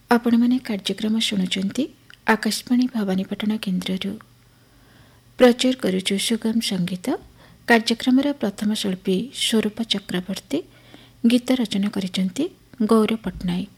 ଆପଣମାନେ କାର୍ଯ୍ୟକ୍ରମ ଶୁଣୁଛନ୍ତି ଆକାଶବାଣୀ ଭବାନୀପାଟଣା କେନ୍ଦ୍ରରୁ। ପ୍ରଚାର କରୁଛୁ ସୁଗମ ସଙ୍ଗୀତ। କାର୍ଯ୍ୟକ୍ରମର ପ୍ରଥମ ଶିଳ୍ପୀ ସ୍ୱରୂପ ଚକ୍ରବର୍ତ୍ତୀ। ଗୀତ ରଚନା କରିଛନ୍ତି ଗୌର ପଟ୍ଟନାୟକ।